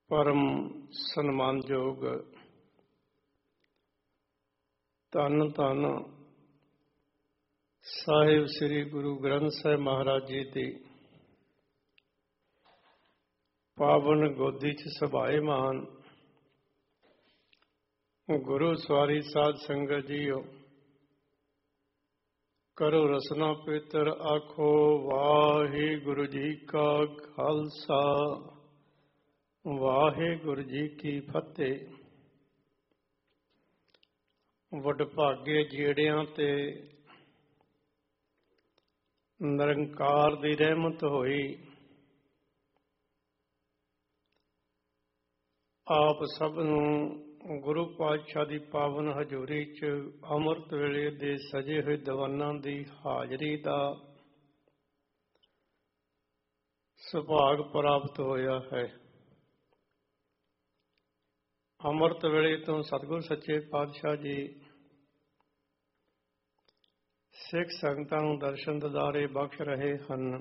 ਪਰਮ ਸਨਮਾਨਯੋਗ ਧੰਨ ਧੰਨ ਸਾਹਿਬ ਸ੍ਰੀ ਗੁਰੂ ਗ੍ਰੰਥ ਸਾਹਿਬ ਮਹਾਰਾਜ ਜੀ ਦੀ ਪਾਵਨ ਗੋਦੀ 'ਚ ਸਭਾਏ ਮਹਾਨ ਗੁਰੂ ਸਵਾਰੀ ਸਾਧ ਸੰਗਤ ਜੀਓ, ਕਰੋ ਰਸਨਾ ਪਵਿੱਤਰ ਆਖੋ ਵਾਹਿਗੁਰੂ ਜੀ ਕਾ ਖਾਲਸਾ ਵਾਹਿਗੁਰੂ ਜੀ ਕੀ ਫਤਿਹ। ਵਡਭਾਗੇ ਜਿਹੜਿਆਂ ਤੇ ਨਿਰੰਕਾਰ ਦੀ ਰਹਿਮਤ ਹੋਈ, ਆਪ ਸਭ ਨੂੰ ਗੁਰੂ ਪਾਤਸ਼ਾਹ ਦੀ ਪਾਵਨ ਹਜ਼ੂਰੀ 'ਚ ਅੰਮ੍ਰਿਤ ਵੇਲੇ ਦੇ ਸਜੇ ਹੋਏ ਦੀਵਾਨਾਂ ਦੀ ਹਾਜ਼ਰੀ ਦਾ ਸੁਭਾਗ ਪ੍ਰਾਪਤ ਹੋਇਆ ਹੈ। ਅੰਮ੍ਰਿਤ ਵੇਲੇ ਤੋਂ ਸਤਿਗੁਰ ਸੱਚੇ ਪਾਤਸ਼ਾਹ ਜੀ ਸਿੱਖ ਸੰਗਤਾਂ ਨੂੰ ਦਰਸ਼ਨ ਦਿਦਾਰੇ ਬਖਸ਼ ਰਹੇ ਹਨ।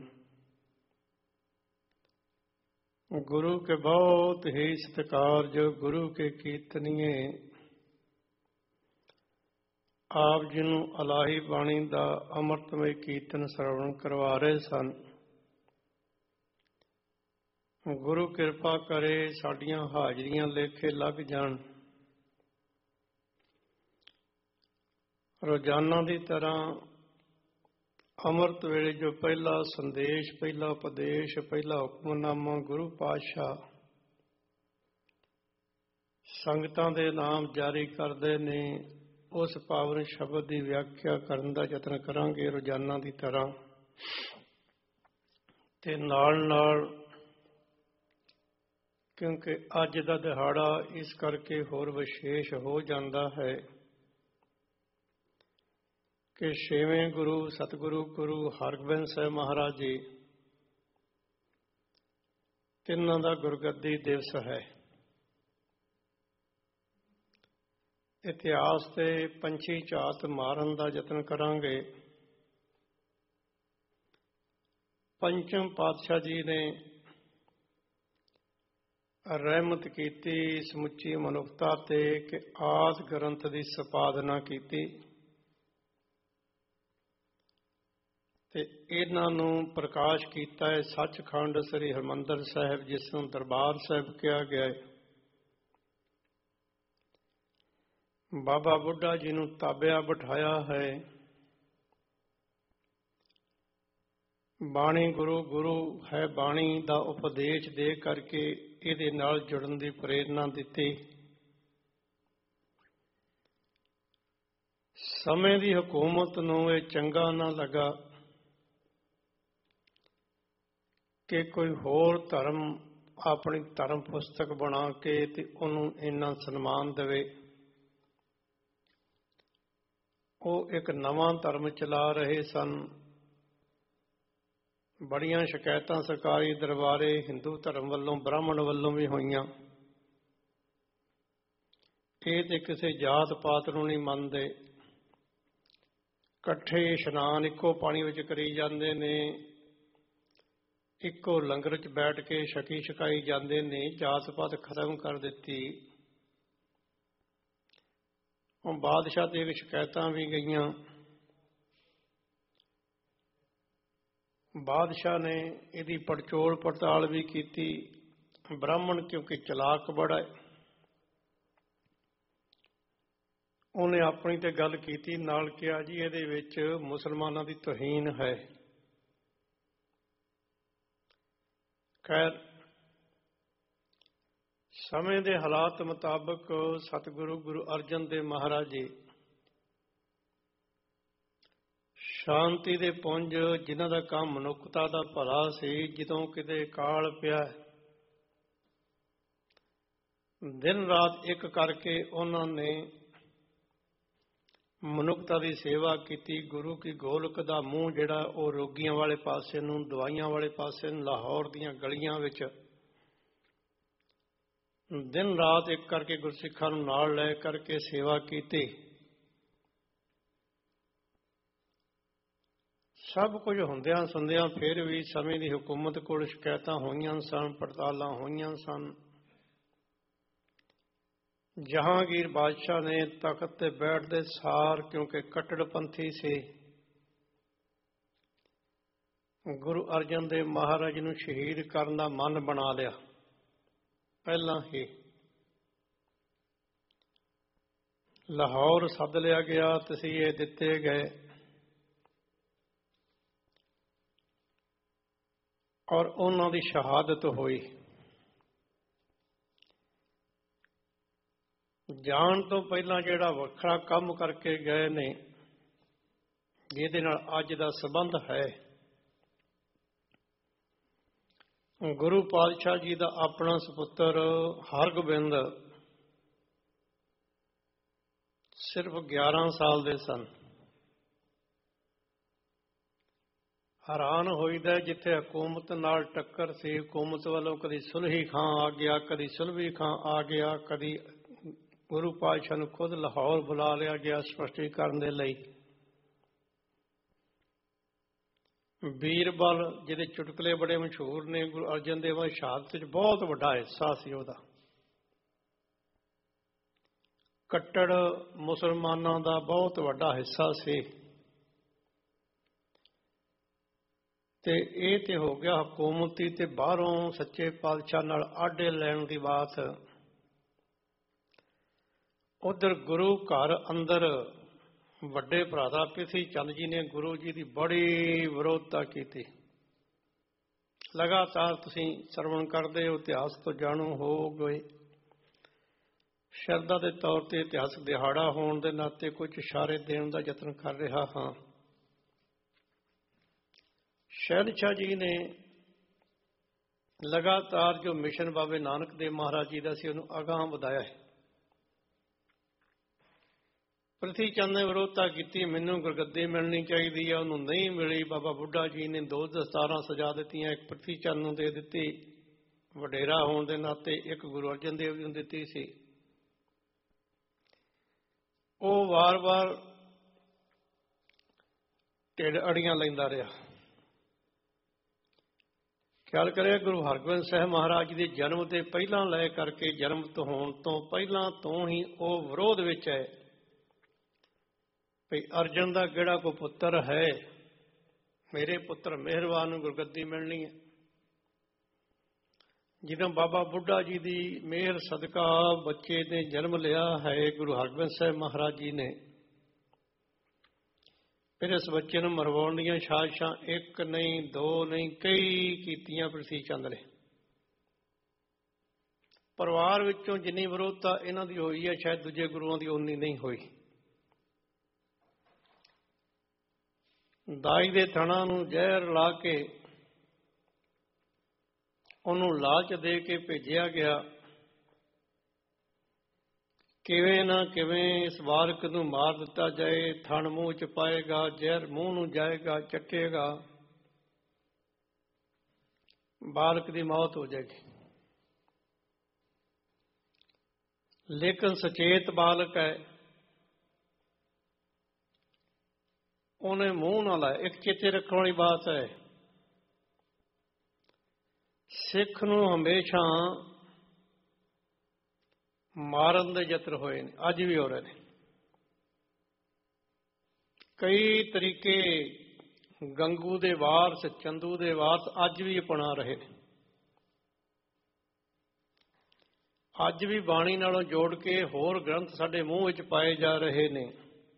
ਗੁਰੂ ਕੇ ਬਹੁਤ ਹੀ ਸਤਿਕਾਰਯੋਗ ਗੁਰੂ ਕੇ ਕੀਰਤਨੀਏ ਆਪ ਜੀ ਨੂੰ ਇਲਾਹੀ ਬਾਣੀ ਦਾ ਅੰਮ੍ਰਿਤਮਈ ਕੀਰਤਨ ਸਰਵਣ ਕਰਵਾ ਰਹੇ ਸਨ। ਗੁਰੂ ਕਿਰਪਾ ਕਰੇ ਸਾਡੀਆਂ ਹਾਜ਼ਰੀਆਂ ਲੇਖੇ ਲੱਗ ਜਾਣ। ਰੋਜ਼ਾਨਾ ਦੀ ਤਰ੍ਹਾਂ ਅੰਮ੍ਰਿਤ ਵੇਲੇ ਜੋ ਪਹਿਲਾ ਸੰਦੇਸ਼, ਪਹਿਲਾ ਉਪਦੇਸ਼, ਪਹਿਲਾ ਹੁਕਮਨਾਮਾ ਗੁਰੂ ਪਾਤਸ਼ਾਹ ਸੰਗਤਾਂ ਦੇ ਨਾਮ ਜਾਰੀ ਕਰਦੇ ਨੇ, ਉਸ ਪਾਵਨ ਸ਼ਬਦ ਦੀ ਵਿਆਖਿਆ ਕਰਨ ਦਾ ਯਤਨ ਕਰਾਂਗੇ ਰੋਜ਼ਾਨਾ ਦੀ ਤਰ੍ਹਾਂ। ਤੇ ਨਾਲ ਨਾਲ ਕਿਉਂਕਿ ਅੱਜ ਦਾ ਦਿਹਾੜਾ ਇਸ ਕਰਕੇ ਹੋਰ ਵਿਸ਼ੇਸ਼ ਹੋ ਜਾਂਦਾ ਹੈ ਕਿ ਛੇਵੇਂ ਗੁਰੂ ਸਤਿਗੁਰੂ ਗੁਰੂ ਹਰਗੋਬਿੰਦ ਸਾਹਿਬ ਮਹਾਰਾਜ ਜੀ ਤਿੰਨਾਂ ਦਾ ਗੁਰਗੱਦੀ ਦਿਵਸ ਹੈ। ਇਤਿਹਾਸ ਤੇ ਪੰਛੀ ਝਾਤ ਮਾਰਨ ਦਾ ਯਤਨ ਕਰਾਂਗੇ। ਪੰਚਮ ਪਾਤਸ਼ਾਹ ਜੀ ਨੇ ਰਹਿਮਤ ਕੀਤੀ ਸਮੁੱਚੀ ਮਨੁੱਖਤਾ ਤੇ ਕਿ ਆਦਿ ਗ੍ਰੰਥ ਦੀ ਸੰਪਾਦਨਾ ਕੀਤੀ ਤੇ ਇਹਨਾਂ ਨੂੰ ਪ੍ਰਕਾਸ਼ ਕੀਤਾ ਹੈ ਸੱਚਖੰਡ ਸ੍ਰੀ ਹਰਿਮੰਦਰ ਸਾਹਿਬ, ਜਿਸ ਨੂੰ ਦਰਬਾਰ ਸਾਹਿਬ ਕਿਹਾ ਗਿਆ ਹੈ। ਬਾਬਾ ਬੁੱਢਾ ਜੀ ਨੂੰ ਤਾਬਿਆ ਬਿਠਾਇਆ ਹੈ। ਬਾਣੀ ਗੁਰੂ ਗੁਰੂ ਹੈ ਬਾਣੀ ਦਾ ਉਪਦੇਸ਼ ਦੇ ਕਰਕੇ ਇਹਦੇ ਨਾਲ ਜੁੜਨ ਦੀ ਪ੍ਰੇਰਨਾ ਦਿੱਤੀ। ਸਮੇਂ ਦੀ ਹਕੂਮਤ ਨੂੰ ਇਹ ਚੰਗਾ ਨਾ ਲੱਗਾ ਕਿ ਕੋਈ ਹੋਰ ਧਰਮ ਆਪਣੀ ਧਰਮ ਪੁਸਤਕ ਬਣਾ ਕੇ ਤੇ ਉਹਨੂੰ ਇੰਨਾ ਸਨਮਾਨ ਦੇਵੇ। ਉਹ ਇੱਕ ਨਵਾਂ ਧਰਮ ਚਲਾ ਰਹੇ ਸਨ। ਬੜੀਆਂ ਸ਼ਿਕਾਇਤਾਂ ਸਰਕਾਰੀ ਦਰਬਾਰੇ ਹਿੰਦੂ ਧਰਮ ਵੱਲੋਂ, ਬ੍ਰਾਹਮਣ ਵੱਲੋਂ ਵੀ ਹੋਈਆਂ। ਇਹ ਤੇ ਕਿਸੇ ਜਾਤ ਪਾਤ ਨੂੰ ਨਹੀਂ ਮੰਨਦੇ। ਇਕੱਠੇ ਇਸ਼ਨਾਨ ਇੱਕੋ ਪਾਣੀ ਵਿੱਚ ਕਰੀ ਜਾਂਦੇ ਨੇ, ਇੱਕੋ ਲੰਗਰ 'ਚ ਬੈਠ ਕੇ ਛਕੀ ਛਕਾਈ ਜਾਂਦੇ ਨੇ। ਜਾਤ ਪਾਤ ਖਤਮ ਕਰ ਦਿੱਤੀ। ਉਹ ਬਾਦਸ਼ਾਹ ਤੇ ਸ਼ਿਕਾਇਤਾਂ ਵੀ ਗਈਆਂ। ਬਾਦਸ਼ਾਹ ਨੇ ਇਹਦੀ ਪੜਚੋਲ ਪੜਤਾਲ ਵੀ ਕੀਤੀ। ਬ੍ਰਾਹਮਣ ਕਿਉਂਕਿ ਚਲਾਕ ਬੜਾ ਹੈ, ਉਹਨੇ ਆਪਣੀ ਤੇ ਗੱਲ ਕੀਤੀ, ਨਾਲ ਕਿਹਾ ਜੀ ਇਹਦੇ ਵਿੱਚ ਮੁਸਲਮਾਨਾਂ ਦੀ ਤੋਹੀਨ ਹੈ। ਖੈਰ, ਸਮੇਂ ਦੇ ਹਾਲਾਤ ਮੁਤਾਬਕ ਸਤਿਗੁਰੂ ਗੁਰੂ ਅਰਜਨ ਦੇਵ ਮਹਾਰਾਜ ਜੀ ਸ਼ਾਂਤੀ ਦੇ ਪੁੰਜ, ਜਿਨ੍ਹਾਂ ਦਾ ਕੰਮ ਮਨੁੱਖਤਾ ਦਾ ਭਲਾ ਸੀ, ਜਦੋਂ ਕਿਤੇ ਕਾਲ ਪਿਆ ਦਿਨ ਰਾਤ ਇੱਕ ਕਰਕੇ ਉਹਨਾਂ ਨੇ ਮਨੁੱਖਤਾ ਦੀ ਸੇਵਾ ਕੀਤੀ। ਗੁਰੂ ਕੀ ਗੋਲਕ ਦਾ ਮੂੰਹ ਜਿਹੜਾ ਉਹ ਰੋਗੀਆਂ ਵਾਲੇ ਪਾਸੇ ਨੂੰ, ਦਵਾਈਆਂ ਵਾਲੇ ਪਾਸੇ ਨੂੰ, ਲਾਹੌਰ ਦੀਆਂ ਗਲੀਆਂ ਵਿੱਚ ਦਿਨ ਰਾਤ ਇੱਕ ਕਰਕੇ ਗੁਰਸਿੱਖਾਂ ਨੂੰ ਨਾਲ ਲੈ ਕਰਕੇ ਸੇਵਾ ਕੀਤੀ। ਸਭ ਕੁਝ ਹੁੰਦਿਆਂ ਸੁਣਦਿਆਂ ਫਿਰ ਵੀ ਸਮੇਂ ਦੀ ਹਕੂਮਤ ਕੋਲ ਸ਼ਿਕਾਇਤਾਂ ਹੋਈਆਂ ਸਨ, ਪੜਤਾਲਾਂ ਹੋਈਆਂ ਸਨ। ਜਹਾਂਗੀਰ ਬਾਦਸ਼ਾਹ ਨੇ ਤਖਤ ਤੇ ਬੈਠਦੇ ਸਾਰ, ਕਿਉਂਕਿ ਕੱਟੜਪੰਥੀ ਸੀ, ਗੁਰੂ ਅਰਜਨ ਦੇਵ ਮਹਾਰਾਜ ਨੂੰ ਸ਼ਹੀਦ ਕਰਨ ਦਾ ਮਨ ਬਣਾ ਲਿਆ। ਪਹਿਲਾਂ ਹੀ ਲਾਹੌਰ ਸੱਦ ਲਿਆ ਗਿਆ, ਤਸੀਹੇ ਦਿੱਤੇ ਗਏ ਔਰ ਉਹਨਾਂ ਦੀ ਸ਼ਹਾਦਤ ਹੋਈ। ਜਾਣ ਤੋਂ ਪਹਿਲਾਂ ਜਿਹੜਾ ਵੱਖਰਾ ਕੰਮ ਕਰਕੇ ਗਏ ਨੇ, ਜਿਹਦੇ ਨਾਲ ਅੱਜ ਦਾ ਸੰਬੰਧ ਹੈ, ਗੁਰੂ ਪਾਤਸ਼ਾਹ ਜੀ ਦਾ ਆਪਣਾ ਸਪੁੱਤਰ ਹਰਗੋਬਿੰਦ ਸਿਰਫ 11 ਸਾਲ ਦੇ ਸਨ। ਹੈਰਾਨ ਹੋਈਦਾ ਜਿੱਥੇ ਹਕੂਮਤ ਨਾਲ ਟੱਕਰ ਸੀ, ਹਕੂਮਤ ਵੱਲੋਂ ਕਦੀ ਸੁਲਹੀ ਖਾਂ ਆ ਗਿਆ, ਕਦੀ ਸੁਲਭੀ ਖਾਂ ਆ ਗਿਆ, ਕਦੀ ਗੁਰੂ ਪਾਤਸ਼ਾਹ ਨੂੰ ਖੁਦ ਲਾਹੌਰ ਬੁਲਾ ਲਿਆ ਗਿਆ ਸਪਸ਼ਟੀਕਰਨ ਦੇ ਲਈ। ਬੀਰਬਲ, ਜਿਹਦੇ ਚੁਟਕਲੇ ਬੜੇ ਮਸ਼ਹੂਰ ਨੇ, ਗੁਰੂ ਅਰਜਨ ਦੇਵ ਦੀ ਸ਼ਹਾਦਤ ਵਿੱਚ ਬਹੁਤ ਵੱਡਾ ਹਿੱਸਾ ਸੀ ਉਹਦਾ। ਕੱਟੜ ਮੁਸਲਮਾਨਾਂ ਦਾ ਬਹੁਤ ਵੱਡਾ ਹਿੱਸਾ ਸੀ। ਤੇ ਇਹ ਤੇ ਹੋ ਗਿਆ ਹਕੂਮਤੀ ਤੇ ਬਾਹਰੋਂ ਸੱਚੇ ਪਾਤਸ਼ਾਹ ਨਾਲ ਆਡੇ ਲੈਣ ਦੀ ਬਾਤ। ਉਧਰ ਗੁਰੂ ਘਰ ਅੰਦਰ ਵੱਡੇ ਭਰਾਤਾ ਪ੍ਰਿਥੀ ਚੰਦ ਜੀ ਨੇ ਗੁਰੂ ਜੀ ਦੀ ਬੜੀ ਵਿਰੋਧਤਾ ਕੀਤੀ। ਲਗਾਤਾਰ ਤੁਸੀਂ ਸਰਵਣ ਕਰਦੇ ਹੋ, ਇਤਿਹਾਸ ਤੋਂ ਜਾਣੂ ਹੋ ਗਏ। ਸ਼ਰਧਾ ਦੇ ਤੌਰ ਤੇ ਇਤਿਹਾਸਕ ਦਿਹਾੜਾ ਹੋਣ ਦੇ ਨਾਤੇ ਕੁਝ ਇਸ਼ਾਰੇ ਦੇਣ ਦਾ ਯਤਨ ਕਰ ਰਿਹਾ ਹਾਂ। ਸ਼ਹਿਨਸ਼ਾਹ ਜੀ ਨੇ ਲਗਾਤਾਰ ਜੋ ਮਿਸ਼ਨ ਬਾਬੇ ਨਾਨਕ ਦੇਵ ਮਹਾਰਾਜ ਜੀ ਦਾ ਸੀ, ਉਹਨੂੰ ਅਗਾਂਹ ਵਧਾਇਆ ਹੈ। ਪ੍ਰਿਥੀ ਚੰਦ ਨੇ ਵਿਰੋਧਤਾ ਕੀਤੀ, ਮੈਨੂੰ ਗੁਰਗੱਦੀ ਮਿਲਣੀ ਚਾਹੀਦੀ ਹੈ, ਉਹਨੂੰ ਨਹੀਂ ਮਿਲੀ। ਬਾਬਾ ਬੁੱਢਾ ਜੀ ਨੇ 2 ਦਸਤਾਰਾਂ ਸਜਾ ਦਿੱਤੀਆਂ, ਇੱਕ ਪ੍ਰਿਥੀ ਚੰਦ ਨੂੰ ਦੇ ਦਿੱਤੀ ਵਡੇਰਾ ਹੋਣ ਦੇ ਨਾਤੇ, ਇੱਕ ਗੁਰੂ ਅਰਜਨ ਦੇਵ ਜੀ ਨੂੰ ਦਿੱਤੀ ਸੀ। ਉਹ ਵਾਰ-ਵਾਰ ਢਿੱਡ ਅੜੀਆਂ ਲੈਂਦਾ ਰਿਹਾ। ਖਿਆਲ ਕਰਿਆ ਗੁਰੂ ਹਰਗੋਬਿੰਦ ਸਾਹਿਬ ਮਹਾਰਾਜ ਜੀ ਦੇ ਜਨਮ ਦੇ ਪਹਿਲਾਂ ਲੈ ਕਰਕੇ, ਜਨਮ ਤੋਂ ਹੋਣ ਤੋਂ ਪਹਿਲਾਂ ਤੋਂ ਹੀ ਉਹ ਵਿਰੋਧ ਵਿੱਚ ਹੈ ਭਈ ਅਰਜਨ ਦਾ ਕਿਹੜਾ ਕੋਈ ਪੁੱਤਰ ਹੈ, ਮੇਰੇ ਪੁੱਤਰ ਮਿਹਰਬਾਨ ਨੂੰ ਗੁਰਗੱਦੀ ਮਿਲਣੀ ਹੈ। ਜਦੋਂ ਬਾਬਾ ਬੁੱਢਾ ਜੀ ਦੀ ਮਿਹਰ ਸਦਕਾ ਬੱਚੇ ਨੇ ਜਨਮ ਲਿਆ ਹੈ ਗੁਰੂ ਹਰਗੋਬਿੰਦ ਸਾਹਿਬ ਮਹਾਰਾਜ ਜੀ ਨੇ, ਫਿਰ ਇਸ ਬੱਚੇ ਨੂੰ ਮਰਵਾਉਣ ਦੀਆਂ ਸਾਜ਼ਿਸ਼ਾਂ 1 ਨਹੀਂ 2 ਨਹੀਂ ਕਈ ਕੀਤੀਆਂ ਪ੍ਰਿਥੀ ਚੰਦ ਨੇ। ਪਰਿਵਾਰ ਵਿੱਚੋਂ ਜਿੰਨੀ ਵਿਰੋਧਤਾ ਇਹਨਾਂ ਦੀ ਹੋਈ ਹੈ, ਸ਼ਾਇਦ ਦੂਜੇ ਗੁਰੂਆਂ ਦੀ ਉਨੀ ਨਹੀਂ ਹੋਈ। ਦਾਈ ਦੇ ਥਣਾ ਨੂੰ ਜ਼ਹਿਰ ਲਾ ਕੇ ਉਹਨੂੰ ਲਾਲਚ ਦੇ ਕੇ ਭੇਜਿਆ ਗਿਆ, ਕਿਵੇਂ ਨਾ ਕਿਵੇਂ ਇਸ ਬਾਲਕ ਨੂੰ ਮਾਰ ਦਿੱਤਾ ਜਾਏ, ਥਣ ਮੂੰਹ ਚ ਪਾਏਗਾ, ਜ਼ਹਿਰ ਮੂੰਹ ਨੂੰ ਜਾਏਗਾ, ਚੱਟੇਗਾ, ਬਾਲਕ ਦੀ ਮੌਤ ਹੋ ਜਾਏਗੀ। ਲੇਕਿਨ ਸੁਚੇਤ ਬਾਲਕ ਹੈ, ਉਹਨੇ ਮੂੰਹ ਨਾ ਲਾਇਆ। ਇੱਕ ਚੇਤੇ ਰੱਖਣ ਵਾਲੀ ਬਾਤ ਹੈ, ਸਿੱਖ ਨੂੰ ਹਮੇਸ਼ਾ ਮਾਰਨ ਦੇ ਯਤਨ ਹੋਏ ਨੇ, ਅੱਜ ਵੀ ਹੋ ਰਹੇ ਨੇ। ਕਈ ਤਰੀਕੇ ਗੰਗੂ ਦੇ ਵਾਰਸ, ਚੰਦੂ ਦੇ ਵਾਰਸ ਅੱਜ ਵੀ ਅਪਣਾ ਰਹੇ ਨੇ। ਅੱਜ ਵੀ ਬਾਣੀ ਨਾਲੋਂ ਜੋੜ ਕੇ ਹੋਰ ਗ੍ਰੰਥ ਸਾਡੇ ਮੂੰਹ ਵਿੱਚ ਪਾਏ ਜਾ ਰਹੇ ਨੇ,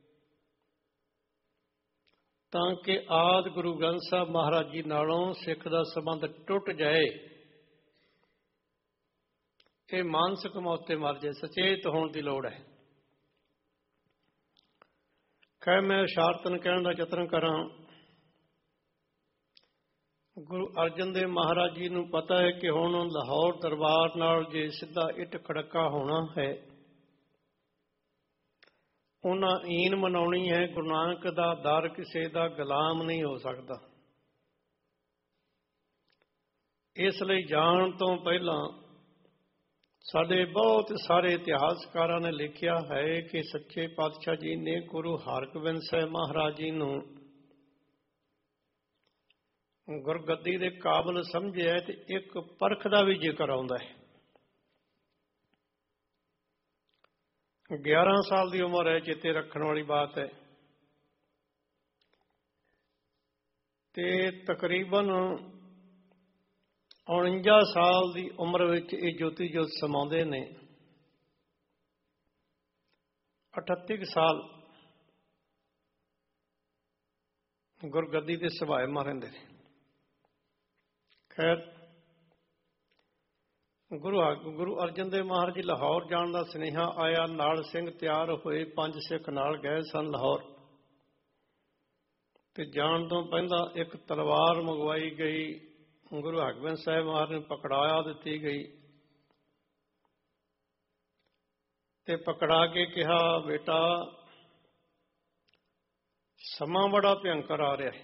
ਤਾਂ ਕਿ ਆਦਿ ਗੁਰੂ ਗ੍ਰੰਥ ਸਾਹਿਬ ਮਹਾਰਾਜ ਜੀ ਨਾਲੋਂ ਸਿੱਖ ਦਾ ਸੰਬੰਧ ਟੁੱਟ ਜਾਏ, ਇਹ ਮਾਨਸਿਕ ਮੌਤ ਤੇ ਮਰ ਜਾਏ। ਸੁਚੇਤ ਹੋਣ ਦੀ ਲੋੜ ਹੈ। ਖੈਰ, ਮੈਂ ਇਸ਼ਾਰਤਨ ਕਹਿਣ ਦਾ ਯਤਨ ਕਰਾਂ। ਗੁਰੂ ਅਰਜਨ ਦੇਵ ਮਹਾਰਾਜ ਜੀ ਨੂੰ ਪਤਾ ਹੈ ਕਿ ਹੁਣ ਲਾਹੌਰ ਦਰਬਾਰ ਨਾਲ ਜੇ ਸਿੱਧਾ ਇੱਟ ਖੜਕਾ ਹੋਣਾ ਹੈ, ਉਹਨਾਂ ਈਨ ਮਨਾਉਣੀ ਹੈ। ਗੁਰੂ ਨਾਨਕ ਦਾ ਦਰ ਕਿਸੇ ਦਾ ਗੁਲਾਮ ਨਹੀਂ ਹੋ ਸਕਦਾ। ਇਸ ਲਈ ਜਾਣ ਤੋਂ ਪਹਿਲਾਂ ਸਾਡੇ ਬਹੁਤ ਸਾਰੇ ਇਤਿਹਾਸਕਾਰਾਂ ਨੇ ਲਿਖਿਆ ਹੈ ਕਿ ਸੱਚੇ ਪਾਤਸ਼ਾਹ ਜੀ ਨੇ ਗੁਰੂ ਹਰਗੋਬਿੰਦ ਸਾਹਿਬ ਮਹਾਰਾਜ ਜੀ ਨੂੰ ਗੁਰਗੱਦੀ ਦੇ ਕਾਬਲ ਸਮਝਿਆ ਤੇ ਇੱਕ ਪਰਖ ਦਾ ਵੀ ਜ਼ਿਕਰ ਆਉਂਦਾ ਹੈ। 11 ਸਾਲ ਦੀ ਉਮਰ ਹੈ, ਚੇਤੇ ਰੱਖਣ ਵਾਲੀ ਬਾਤ ਹੈ। ਤੇ ਤਕਰੀਬਨ 49 ਸਾਲ ਦੀ ਉਮਰ ਵਿੱਚ ਇਹ ਜੋਤੀ ਜੋਤ ਸਮਾਉਂਦੇ ਨੇ। 38 ਸਾਲ ਗੁਰਗੱਦੀ ਤੇ ਸਭਾਏਮਾਨ ਰਹਿੰਦੇ ਨੇ। ਖੈਰ, ਗੁਰੂ ਅਰਜਨ ਦੇਵ ਮਹਾਰਾਜ ਜੀ ਲਾਹੌਰ ਜਾਣ ਦਾ ਸੁਨੇਹਾ ਆਇਆ। ਨਾਲ ਸਿੰਘ ਤਿਆਰ ਹੋਏ, 5 ਸਿੱਖ ਨਾਲ ਗਏ ਸਨ ਲਾਹੌਰ। ਤੇ ਜਾਣ ਤੋਂ ਪਹਿਲਾਂ ਇੱਕ ਤਲਵਾਰ ਮੰਗਵਾਈ ਗਈ, ਗੁਰੂ ਹਰਗੋਬਿੰਦ ਸਾਹਿਬ ਮਹਾਰਾਜ ਨੂੰ ਪਕੜਾ ਦਿੱਤੀ ਗਈ। ਤੇ ਪਕੜਾ ਕੇ ਕਿਹਾ, ਬੇਟਾ ਸਮਾਂ ਬੜਾ ਭਿਅੰਕਰ ਆ ਰਿਹਾ ਹੈ।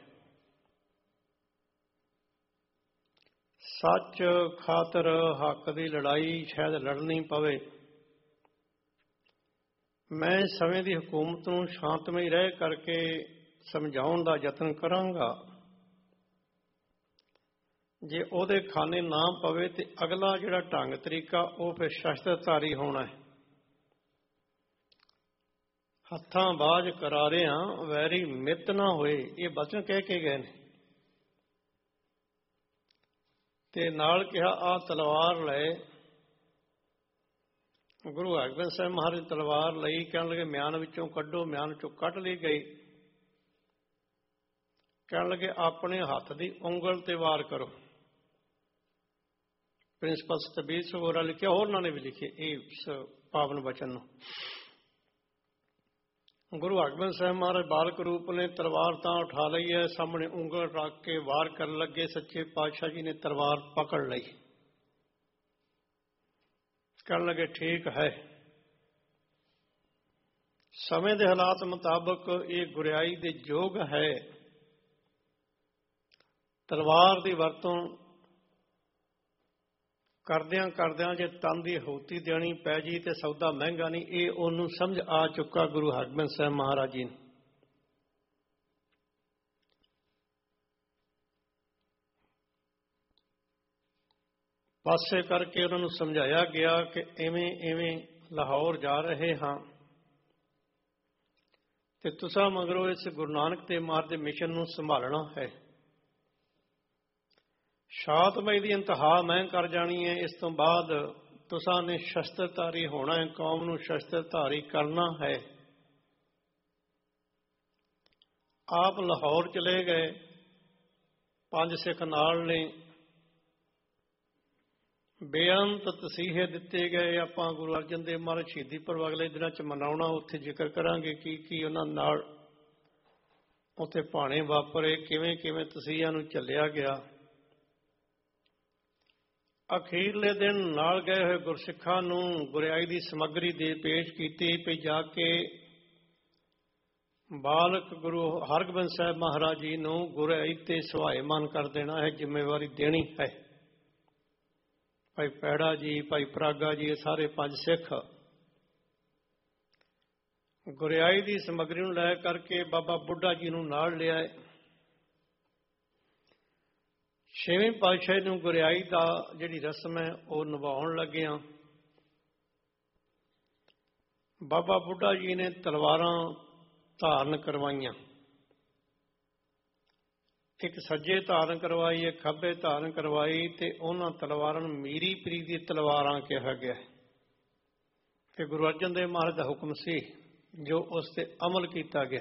ਸੱਚ ਖਾਤਰ ਹੱਕ ਦੀ ਲੜਾਈ ਸ਼ਾਇਦ ਲੜਨੀ ਪਵੇ। ਮੈਂ ਸਮੇਂ ਦੀ ਹਕੂਮਤ ਨੂੰ ਸ਼ਾਂਤਮਈ ਰਹਿ ਕਰਕੇ ਸਮਝਾਉਣ ਦਾ ਯਤਨ ਕਰਾਂਗਾ। ਜੇ ਉਹਦੇ ਖਾਨੇ ਨਾ ਪਵੇ ਤੇ ਅਗਲਾ ਜਿਹੜਾ ਢੰਗ ਤਰੀਕਾ ਉਹ ਫਿਰ ਸ਼ਸਤਰਧਾਰੀ ਹੋਣਾ ਹੈ। ਹੱਥਾਂ ਬਾਝ ਕਰਾਰਿਆਂ ਵੈਰੀ ਮਿੱਤ ਨਾ ਹੋਏ, ਇਹ ਬਚਨ ਕਹਿ ਕੇ ਗਏ ਨੇ। ਤੇ ਨਾਲ ਕਿਹਾ, ਆਹ ਤਲਵਾਰ ਲੈ। ਗੁਰੂ ਹਰਗੋਬਿੰਦ ਸਾਹਿਬ ਮਹਾਰਾਜ ਤਲਵਾਰ ਲਈ, ਕਹਿਣ ਲੱਗੇ ਮਿਆਨ ਵਿੱਚੋਂ ਕੱਢੋ। ਮਿਆਨ ਵਿੱਚੋਂ ਕੱਢ ਲਈ ਗਈ। ਕਹਿਣ ਲੱਗੇ ਆਪਣੇ ਹੱਥ ਦੀ ਉਂਗਲ ਤੇ ਵਾਰ ਕਰੋ। ਪ੍ਰਿੰਸੀਪਲ ਸਤਬੀਰ ਸਗੋਰਾ ਲਿਖਿਆ, ਹੋਰਨਾਂ ਨੇ ਵੀ ਲਿਖੇ ਇਸ ਪਾਵਨ ਬਚਨ ਨੂੰ। ਗੁਰੂ ਹਰਗੋਬਿੰਦ ਸਾਹਿਬ ਮਹਾਰਾਜ ਬਾਲਕ ਰੂਪ ਨੇ ਤਲਵਾਰ ਤਾਂ ਉਠਾ ਲਈ ਹੈ, ਸਾਹਮਣੇ ਉਂਗਲ ਰੱਖ ਕੇ ਵਾਰ ਕਰਨ ਲੱਗੇ। ਸੱਚੇ ਪਾਤਸ਼ਾਹ ਜੀ ਨੇ ਤਲਵਾਰ ਪਕੜ ਲਈ। ਕਹਿਣ ਲੱਗੇ ਠੀਕ ਹੈ। ਸਮੇਂ ਦੇ ਹਾਲਾਤ ਮੁਤਾਬਕ ਇਹ ਗੁਰਿਆਈ ਦੇ ਯੋਗ ਹੈ। ਤਲਵਾਰ ਦੀ ਵਰਤੋਂ ਕਰਦਿਆਂ ਕਰਦਿਆਂ ਜੇ ਤਨ ਦੀ ਆਹੂਤੀ ਦੇਣੀ ਪੈ ਜੀ ਤੇ ਸੌਦਾ ਮਹਿੰਗਾ ਨਹੀਂ। ਇਹ ਉਹਨੂੰ ਸਮਝ ਆ ਚੁੱਕਾ ਗੁਰੂ ਹਰਗੋਬਿੰਦ ਸਾਹਿਬ ਮਹਾਰਾਜ ਜੀ ਨੂੰ। ਪਾਸੇ ਕਰਕੇ ਉਹਨਾਂ ਨੂੰ ਸਮਝਾਇਆ ਗਿਆ ਕਿ ਐਵੇਂ ਲਾਹੌਰ ਜਾ ਰਹੇ ਹਾਂ ਤੇ ਤੁਸਾਂ ਮਗਰੋਂ ਇਸ ਗੁਰੂ ਨਾਨਕ ਦੇਵ ਮਹਾਰਾਜ ਦੇ ਮਿਸ਼ਨ ਨੂੰ ਸੰਭਾਲਣਾ ਹੈ। ਸ਼ਾਂਤਮਈ ਦੀ ਇੰਤਹਾ ਮੈਂ ਕਰ ਜਾਣੀ ਹੈ। ਇਸ ਤੋਂ ਬਾਅਦ ਤੁਸਾਂ ਨੇ ਸ਼ਸਤਰਧਾਰੀ ਹੋਣਾ ਹੈ, ਕੌਮ ਨੂੰ ਸ਼ਸਤਰਧਾਰੀ ਕਰਨਾ ਹੈ। ਆਪ ਲਾਹੌਰ ਚਲੇ ਗਏ, 5 ਸਿੱਖ ਨਾਲ ਨੇ। ਬੇਅੰਤ ਤਸੀਹੇ ਦਿੱਤੇ ਗਏ। ਆਪਾਂ ਗੁਰੂ ਅਰਜਨ ਦੇਵ ਮਹਾਰਾਜ ਸ਼ਹੀਦੀ ਪੁਰਬ ਅਗਲੇ ਦਿਨਾਂ 'ਚ ਮਨਾਉਣਾ, ਉੱਥੇ ਜ਼ਿਕਰ ਕਰਾਂਗੇ ਕੀ ਉਹਨਾਂ ਨਾਲ ਉੱਥੇ ਭਾਣੇ ਵਾਪਰੇ, ਕਿਵੇਂ ਤਸੀਹਿਆਂ ਨੂੰ ਝੱਲਿਆ ਗਿਆ। ਅਖੀਰਲੇ ਦਿਨ ਨਾਲ ਗਏ ਹੋਏ ਗੁਰਸਿੱਖਾਂ ਨੂੰ ਗੁਰਿਆਈ ਦੀ ਸਮੱਗਰੀ ਦੇ ਪੇਸ਼ ਕੀਤੀ ਵੀ ਜਾ ਕੇ ਬਾਲਕ ਗੁਰੂ ਹਰਗੋਬਿੰਦ ਸਾਹਿਬ ਮਹਾਰਾਜ ਜੀ ਨੂੰ ਗੁਰਿਆਈ ਤੇ ਸਹਾਇਮਾਨ ਕਰ ਦੇਣਾ ਹੈ, ਜ਼ਿੰਮੇਵਾਰੀ ਦੇਣੀ ਹੈ। ਭਾਈ ਪੈੜਾ ਜੀ, ਭਾਈ ਪਰਾਗਾ ਜੀ, ਇਹ ਸਾਰੇ 5 ਸਿੱਖ ਗੁਰਿਆਈ ਦੀ ਸਮੱਗਰੀ ਨੂੰ ਲੈ ਕਰਕੇ ਬਾਬਾ ਬੁੱਢਾ ਜੀ ਨੂੰ ਨਾਲ ਲਿਆਏ। 6ਵੇਂ ਪਾਤਸ਼ਾਹ ਨੂੰ ਗੁਰਿਆਈ ਦਾ ਜਿਹੜੀ ਰਸਮ ਹੈ ਉਹ ਨਿਭਾਉਣ ਲੱਗਿਆ। ਬਾਬਾ ਬੁੱਢਾ ਜੀ ਨੇ ਤਲਵਾਰਾਂ ਧਾਰਨ ਕਰਵਾਈਆਂ। ਇੱਕ ਸੱਜੇ ਧਾਰਨ ਕਰਵਾਈ, ਇੱਕ ਖੱਬੇ ਧਾਰਨ ਕਰਵਾਈ। ਤੇ ਉਹਨਾਂ ਤਲਵਾਰਾਂ ਨੂੰ ਮੀਰੀ ਪੀਰੀ ਦੀ ਤਲਵਾਰਾਂ ਕਿਹਾ ਗਿਆ ਕਿ ਗੁਰੂ ਅਰਜਨ ਦੇਵ ਮਹਾਰਾਜ ਦਾ ਹੁਕਮ ਸੀ ਜੋ ਉਸ ਤੇ ਅਮਲ ਕੀਤਾ ਗਿਆ।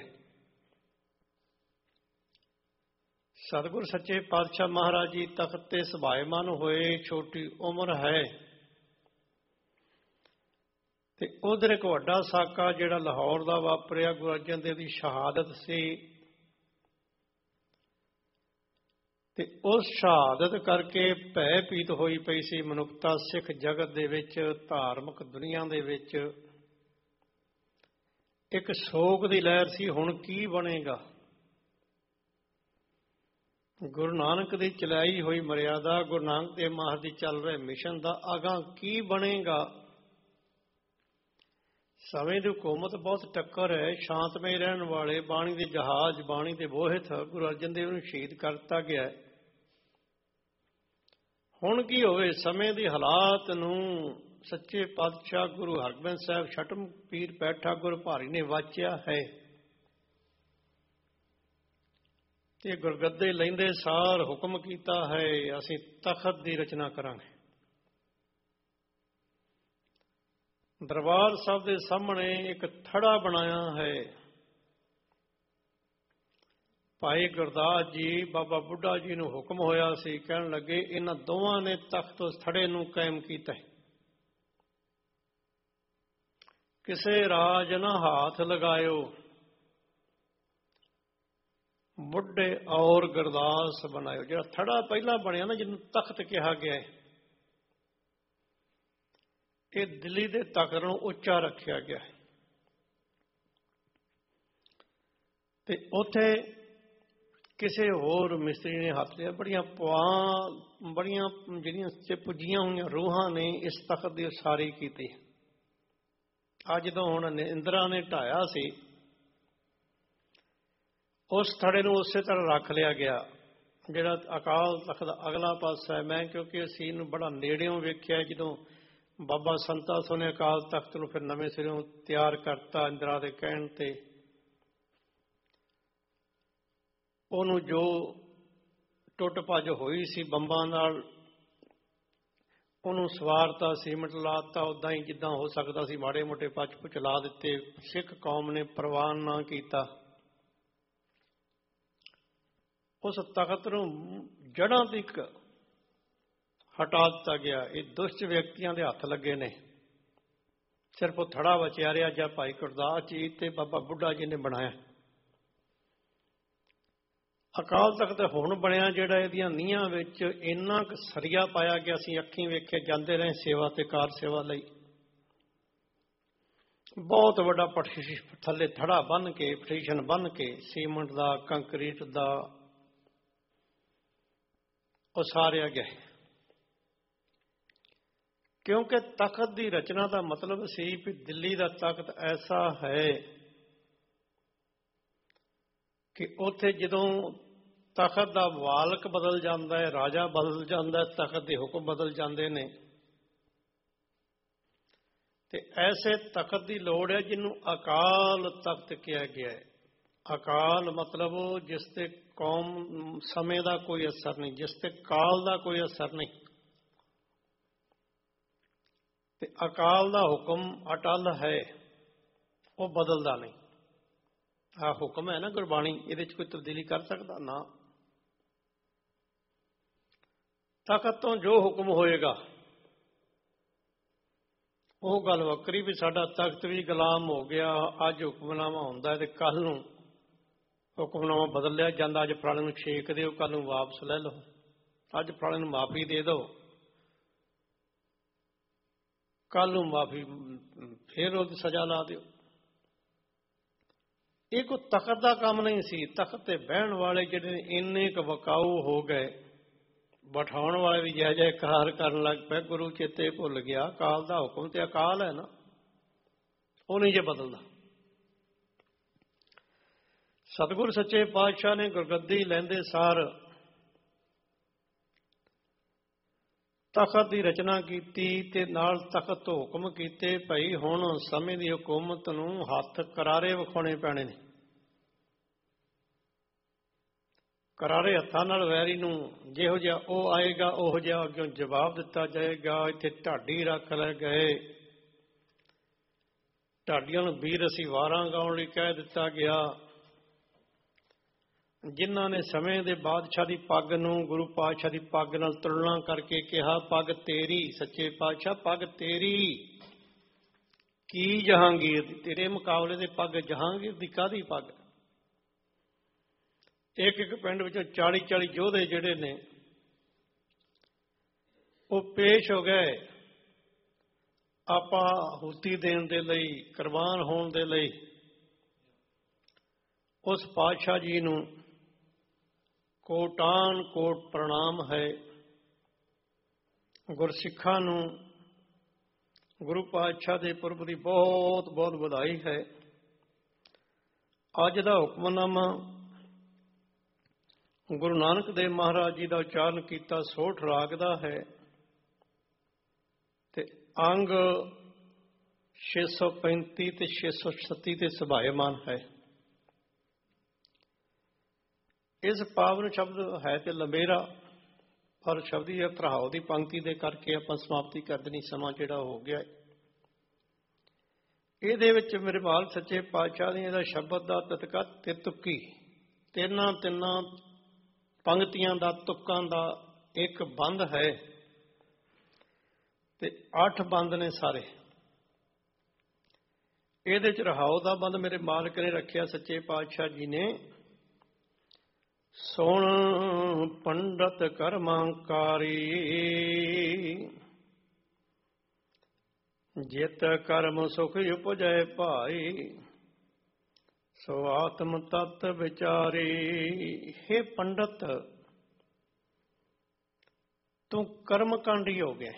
ਸਤਿਗੁਰ ਸੱਚੇ ਪਾਤਸ਼ਾਹ ਮਹਾਰਾਜ ਜੀ ਤਖਤ ਤੇ ਸਭਾਏਮਾਨ ਹੋਏ। ਛੋਟੀ ਉਮਰ ਹੈ ਤੇ ਉਧਰ ਇੱਕ ਵੱਡਾ ਸਾਕਾ ਜਿਹੜਾ ਲਾਹੌਰ ਦਾ ਵਾਪਰਿਆ, ਗੁਰੂ ਅਰਜਨ ਦੇਵ ਦੀ ਸ਼ਹਾਦਤ ਸੀ। ਤੇ ਉਸ ਸ਼ਹਾਦਤ ਕਰਕੇ ਭੈ ਭੀਤ ਹੋਈ ਪਈ ਸੀ ਮਨੁੱਖਤਾ। ਸਿੱਖ ਜਗਤ ਦੇ ਵਿੱਚ, ਧਾਰਮਿਕ ਦੁਨੀਆ ਦੇ ਵਿੱਚ ਇੱਕ ਸੋਗ ਦੀ ਲਹਿਰ ਸੀ। ਹੁਣ ਕੀ ਬਣੇਗਾ? ਗੁਰੂ ਨਾਨਕ ਦੀ ਚਲਾਈ ਹੋਈ ਮਰਿਆਦਾ, ਗੁਰੂ ਨਾਨਕ ਦੇਵ ਮਹਾਰਾਜ ਦੀ ਚੱਲ ਰਹੇ ਮਿਸ਼ਨ ਦਾ ਅਗਾਂਹ ਕੀ ਬਣੇਗਾ? ਸਮੇਂ ਦੀ ਹਕੂਮਤ ਬਹੁਤ ਟੱਕਰ ਹੈ। ਸ਼ਾਂਤਮਈ ਰਹਿਣ ਵਾਲੇ ਬਾਣੀ ਦੇ ਜਹਾਜ਼, ਬਾਣੀ ਦੇ ਬੋਹਿਤ ਗੁਰੂ ਅਰਜਨ ਦੇਵ ਨੂੰ ਸ਼ਹੀਦ ਕਰ ਦਿੱਤਾ ਗਿਆ। ਹੁਣ ਕੀ ਹੋਵੇ? ਸਮੇਂ ਦੇ ਹਾਲਾਤ ਨੂੰ ਸੱਚੇ ਪਾਤਸ਼ਾਹ ਗੁਰੂ ਹਰਗੋਬਿੰਦ ਸਾਹਿਬ ਛਟਮ ਪੀਰ ਪੈਠਾ ਗੁਰ ਭਾਰੀ ਨੇ ਵਾਚਿਆ ਹੈ ਤੇ ਗੁਰਗੱਦੇ ਲੈਂਦੇ ਸਾਰ ਹੁਕਮ ਕੀਤਾ ਹੈ ਅਸੀਂ ਤਖਤ ਦੀ ਰਚਨਾ ਕਰਾਂਗੇ। ਦਰਬਾਰ ਸਾਹਿਬ ਦੇ ਸਾਹਮਣੇ ਇੱਕ ਥੜਾ ਬਣਾਇਆ ਹੈ। ਭਾਈ ਗੁਰਦਾਸ ਜੀ ਬਾਬਾ ਬੁੱਢਾ ਜੀ ਨੂੰ ਹੁਕਮ ਹੋਇਆ ਸੀ, ਕਹਿਣ ਲੱਗੇ ਇਹਨਾਂ ਦੋਵਾਂ ਨੇ ਤਖਤ ਉਸ ਥੜੇ ਨੂੰ ਕਾਇਮ ਕੀਤਾ ਹੈ। ਕਿਸੇ ਰਾਜ ਨਾ ਹੱਥ ਲਗਾਇਓ, ਬੁੱਢੇ ਔਰ ਗੁਰਦਾਸ ਬਣਾਇਓ। ਜਿਹੜਾ ਥੜਾ ਪਹਿਲਾਂ ਬਣਿਆ ਨਾ, ਜਿਹਨੂੰ ਤਖਤ ਕਿਹਾ ਗਿਆ ਹੈ, ਇਹ ਦਿੱਲੀ ਦੇ ਤਖਤ ਨੂੰ ਉੱਚਾ ਰੱਖਿਆ ਗਿਆ ਹੈ ਤੇ ਉੱਥੇ ਕਿਸੇ ਹੋਰ ਮਿਸਤਰੀ ਨੇ ਹੱਥ ਲਿਆ। ਬੜੀਆਂ ਜਿਹੜੀਆਂ ਪੁੱਜੀਆਂ ਹੋਈਆਂ ਰੂਹਾਂ ਨੇ ਇਸ ਤਖਤ ਦੀ ਉਸਾਰੀ ਕੀਤੀ। ਅੱਜ ਜਦੋਂ ਹੁਣ ਇੰਦਰਾ ਨੇ ਢਾਇਆ ਸੀ, ਉਸ ਥੜੇ ਨੂੰ ਉਸੇ ਤਰ੍ਹਾਂ ਰੱਖ ਲਿਆ ਗਿਆ। ਜਿਹੜਾ ਅਕਾਲ ਤਖਤ ਦਾ ਅਗਲਾ ਪਾਸਾ ਹੈ, ਮੈਂ ਕਿਉਂਕਿ ਇਸ ਚੀਜ਼ ਨੂੰ ਬੜਾ ਨੇੜਿਓਂ ਵੇਖਿਆ, ਜਦੋਂ ਬਾਬਾ ਸੰਤਾ ਸਿੰਘ ਨੇ ਅਕਾਲ ਤਖਤ ਨੂੰ ਫਿਰ ਨਵੇਂ ਸਿਰੋਂ ਤਿਆਰ ਕਰਤਾ ਇੰਦਰਾ ਦੇ ਕਹਿਣ ਤੇ, ਉਹਨੂੰ ਜੋ ਟੁੱਟ ਭੱਜ ਹੋਈ ਸੀ ਬੰਬਾਂ ਨਾਲ, ਉਹਨੂੰ ਸਵਾਰਤਾ, ਸੀਮਟ ਲਾਤਾ, ਉੱਦਾਂ ਹੀ ਜਿੱਦਾਂ ਹੋ ਸਕਦਾ ਸੀ ਮਾੜੇ ਮੋਟੇ ਪੱਚ ਪੁੱਚ ਲਾ ਦਿੱਤੇ। ਸਿੱਖ ਕੌਮ ਨੇ ਪ੍ਰਵਾਨ ਨਾ ਕੀਤਾ। ਉਸ ਤਖਤ ਨੂੰ ਜੜ੍ਹਾਂ ਤੱਕ ਹਟਾ ਦਿੱਤਾ ਗਿਆ। ਇਹ ਦੁਸ਼ਟ ਵਿਅਕਤੀਆਂ ਦੇ ਹੱਥ ਲੱਗੇ ਨੇ। ਸਿਰਫ ਉਹ ਥੜਾ ਬਚਿਆ ਰਿਹਾ ਜਾਂ ਭਾਈ ਗੁਰਦਾਸ ਜੀ ਤੇ ਬਾਬਾ ਬੁੱਢਾ ਜੀ ਨੇ ਬਣਾਇਆ। ਅਕਾਲ ਤਖਤ ਹੁਣ ਬਣਿਆ ਜਿਹੜਾ, ਇਹਦੀਆਂ ਨੀਹਾਂ ਵਿੱਚ ਇੰਨਾ ਕੁ ਸਰੀਆ ਪਾਇਆ ਗਿਆ, ਅਸੀਂ ਅੱਖੀਂ ਵੇਖੇ ਜਾਂਦੇ ਰਹੇ ਸੇਵਾ ਤੇ ਕਾਰ ਸੇਵਾ ਲਈ। ਬਹੁਤ ਵੱਡਾ ਥੱਲੇ ਥੜਾ ਬੰਨ ਕੇ, ਪਟੀਸ਼ਨ ਬੰਨ ਕੇ, ਸੀਮੈਂਟ ਦਾ, ਕੰਕਰੀਟ ਦਾ ਉਸਾਰਿਆ ਗਿਆ। ਕਿਉਂਕਿ ਤਖਤ ਦੀ ਰਚਨਾ ਦਾ ਮਤਲਬ ਸੀ ਵੀ ਦਿੱਲੀ ਦਾ ਤਖਤ ਐਸਾ ਹੈ ਕਿ ਉੱਥੇ ਜਦੋਂ ਤਖਤ ਦਾ ਵਾਲਕ ਬਦਲ ਜਾਂਦਾ ਹੈ, ਰਾਜਾ ਬਦਲ ਜਾਂਦਾ ਹੈ, ਤਖਤ ਦੇ ਹੁਕਮ ਬਦਲ ਜਾਂਦੇ ਨੇ। ਤੇ ਐਸੇ ਤਖਤ ਦੀ ਲੋੜ ਹੈ ਜਿਹਨੂੰ ਅਕਾਲ ਤਖਤ ਕਿਹਾ ਗਿਆ ਹੈ। ਅਕਾਲ ਮਤਲਬ ਜਿਸ ਤੇ ਕੌਮ ਸਮੇਂ ਦਾ ਕੋਈ ਅਸਰ ਨਹੀਂ, ਜਿਸ ਤੇ ਕਾਲ ਦਾ ਕੋਈ ਅਸਰ ਨਹੀਂ। ਤੇ ਅਕਾਲ ਦਾ ਹੁਕਮ ਅਟਲ ਹੈ, ਉਹ ਬਦਲਦਾ ਨਹੀਂ। ਆਹ ਹੁਕਮ ਹੈ ਨਾ ਗੁਰਬਾਣੀ, ਇਹਦੇ 'ਚ ਕੋਈ ਤਬਦੀਲੀ ਕਰ ਸਕਦਾ ਨਾ। ਤਖਤ ਤੋਂ ਜੋ ਹੁਕਮ ਹੋਏਗਾ ਉਹ ਗੱਲ ਵੱਖਰੀ ਵੀ ਸਾਡਾ ਤਖਤ ਵੀ ਗੁਲਾਮ ਹੋ ਗਿਆ। ਅੱਜ ਹੁਕਮਨਾਮਾ ਹੁੰਦਾ ਤੇ ਕੱਲ ਨੂੰ ਹੁਕਮਨਾਮਾ ਬਦਲ ਲਿਆ ਜਾਂਦਾ। ਅੱਜ ਫਲਾਣੇ ਨੂੰ ਛੇਕ ਦਿਓ, ਕੱਲ ਨੂੰ ਵਾਪਸ ਲੈ ਲਓ। ਅੱਜ ਫਲਾਣੇ ਨੂੰ ਮਾਫੀ ਦੇ ਦਿਓ, ਕੱਲ ਨੂੰ ਮਾਫੀ ਫਿਰ ਉਹਦੀ ਸਜ਼ਾ ਲਾ ਦਿਓ। ਇਹ ਕੋਈ ਤਖਤ ਦਾ ਕੰਮ ਨਹੀਂ ਸੀ। ਤਖਤ ਤੇ ਬਹਿਣ ਵਾਲੇ ਜਿਹੜੇ ਇੰਨੇ ਕੁ ਵਕਾਊ ਹੋ ਗਏ, ਬਿਠਾਉਣ ਵਾਲੇ ਵੀ ਜੈ ਜੈਕਾਰ ਕਰਨ ਲੱਗ ਪਏ। ਗੁਰੂ ਚੇਤੇ ਭੁੱਲ ਗਿਆ, ਅਕਾਲ ਦਾ ਹੁਕਮ ਤੇ ਅਕਾਲ ਹੈ ਨਾ, ਉਹ ਨਹੀਂ ਜੇ ਬਦਲਦਾ। ਸਤਿਗੁਰ ਸੱਚੇ ਪਾਤਸ਼ਾਹ ਨੇ ਗੁਰਗੱਦੀ ਲੈਂਦੇ ਸਾਰ ਤਖਤ ਦੀ ਰਚਨਾ ਕੀਤੀ ਤੇ ਨਾਲ ਤਖਤ ਤੋਂ ਹੁਕਮ ਕੀਤੇ, ਭਾਈ ਹੁਣ ਸਮੇਂ ਦੀ ਹਕੂਮਤ ਨੂੰ ਹੱਥ ਕਰਾਰੇ ਵਿਖਾਉਣੇ ਪੈਣੇ ਨੇ। ਕਰਾਰੇ ਹੱਥਾਂ ਨਾਲ ਵੈਰੀ ਨੂੰ ਜਿਹੋ ਜਿਹਾ ਉਹ ਆਏਗਾ ਉਹੋ ਜਿਹਾ ਅੱਗੇ ਜਵਾਬ ਦਿੱਤਾ ਜਾਏਗਾ। ਇੱਥੇ ਢਾਡੀ ਰੱਖ ਲੈ ਗਏ, ਢਾਡੀਆਂ ਨੂੰ ਵੀਰ ਅਸੀਂ ਵਾਰਾਂ ਗਾਉਣ ਲਈ ਕਹਿ ਦਿੱਤਾ ਗਿਆ। ਜਿਨ੍ਹਾਂ ਨੇ ਸਮੇਂ ਦੇ ਬਾਦਸ਼ਾਹ ਦੀ ਪੱਗ ਨੂੰ ਗੁਰੂ ਪਾਤਸ਼ਾਹ ਦੀ ਪੱਗ ਨਾਲ ਤੁਲਨਾ ਕਰਕੇ ਕਿਹਾ ਪੱਗ ਤੇਰੀ, ਸੱਚੇ ਪਾਤਸ਼ਾਹ ਪੱਗ ਤੇਰੀ ਕੀ ਜਹਾਂਗੀਰ ਦੀ, ਤੇਰੇ ਮੁਕਾਬਲੇ ਦੇ ਪੱਗ ਜਹਾਂਗੀਰ ਦੀ ਕਾਹਦੀ ਪੱਗ। ਇੱਕ ਇੱਕ ਪਿੰਡ ਵਿੱਚੋਂ 40-40 ਯੋਧੇ ਜਿਹੜੇ ਨੇ ਉਹ ਪੇਸ਼ ਹੋ ਗਏ ਆਪਾਂ ਹੁਤੀ ਦੇਣ ਦੇ ਲਈ, ਕੁਰਬਾਨ ਹੋਣ ਦੇ ਲਈ। ਉਸ ਪਾਤਸ਼ਾਹ ਜੀ ਨੂੰ ਕੋਟਾਨ ਕੋਟ ਪ੍ਰਣਾਮ ਹੈ। ਗੁਰਸਿੱਖਾਂ ਨੂੰ ਗੁਰੂ ਪਾਤਸ਼ਾਹ ਦੇ ਪੁਰਬ ਦੀ ਬਹੁਤ ਬਹੁਤ ਵਧਾਈ ਹੈ। ਅੱਜ ਦਾ ਹੁਕਮਨਾਮਾ ਗੁਰੂ ਨਾਨਕ ਦੇਵ ਮਹਾਰਾਜ ਜੀ ਦਾ ਉਚਾਰਨ ਕੀਤਾ ਸੋਠ ਰਾਗ ਦਾ ਹੈ। ਤੇ ਅੰਗ 635 ਤੇ 636 ਤੇ ਸੁਭਾਏਮਾਨ ਹੈ। ਇਸ ਪਾਵਨ ਸ਼ਬਦ ਹੈ ਤੇ ਲੰਬੇਰਾ, ਪਰ ਸ਼ਬਦੀ ਧਰਾਓ ਦੀ ਪੰਕਤੀ ਦੇ ਕਰਕੇ ਆਪਾਂ ਸਮਾਪਤੀ ਕਰ ਦੇਣੀ, ਸਮਾਂ ਜਿਹੜਾ ਹੋ ਗਿਆ। ਇਹਦੇ ਵਿੱਚ ਮੇਰੇ ਭਾਲ ਸੱਚੇ ਪਾਤਸ਼ਾਹ ਨੇ ਇਹਦਾ ਸ਼ਬਦ ਦਾ ਤਤਕਾ ਤੇ ਤੁੱਕੀ ਤਿੰਨਾਂ ਪੰਕਤੀਆਂ ਦਾ ਤੁਕਾਂ ਦਾ ਇੱਕ ਬੰਦ ਹੈ ਤੇ 8 ਬੰਦ ਨੇ ਸਾਰੇ। ਇਹਦੇ ਚ ਰਹਾਉ ਦਾ ਬੰਦ ਮੇਰੇ ਮਾਲਕ ਨੇ ਰੱਖਿਆ ਸੱਚੇ ਪਾਤਸ਼ਾਹ ਜੀ ਨੇ। ਸੁਣ ਪੰਡਤ ਕਰਮਾਂਕਾਰੀ, ਜਿਤ ਕਰਮ ਸੁਖ ਉਪਜੈ ਭਾਈ, ਸੋ ਆਤਮ ਤਤ ਵਿਚਾਰੀ। ਹੇ ਪੰਡਤ, ਤੂੰ ਕਰਮ ਕਾਂਡੀ ਹੋ ਗਿਆ।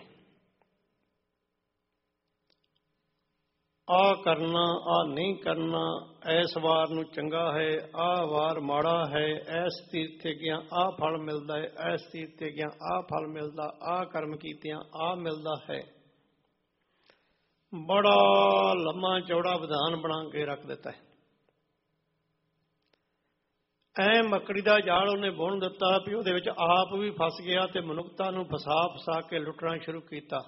ਆ ਕਰਨਾ, ਆ ਨਹੀਂ ਕਰਨਾ, ਇਸ ਵਾਰ ਨੂੰ ਚੰਗਾ ਹੈ, ਆਹ ਵਾਰ ਮਾੜਾ ਹੈ, ਇਸ ਤੀਰਥ ਤੇ ਗਿਆ ਆਹ ਫਲ ਮਿਲਦਾ ਹੈ, ਇਸ ਤੀਰਥ ਤੇ ਗਿਆ ਆਹ ਫਲ ਮਿਲਦਾ, ਆਹ ਕਰਮ ਕੀਤਿਆਂ ਆਹ ਮਿਲਦਾ ਹੈ। ਬੜਾ ਲੰਮਾ ਚੌੜਾ ਵਿਧਾਨ ਬਣਾ ਕੇ ਰੱਖ ਦਿੱਤਾ ਹੈ। ਐ ਮੱਕੜੀ ਦਾ ਜਾਲ ਉਹਨੇ ਬੁਣ ਦਿੱਤਾ ਵੀ ਉਹਦੇ ਵਿੱਚ ਆਪ ਵੀ ਫਸ ਗਿਆ ਤੇ ਮਨੁੱਖਤਾ ਨੂੰ ਫਸਾ ਕੇ ਲੁੱਟਣਾ ਸ਼ੁਰੂ ਕੀਤਾ।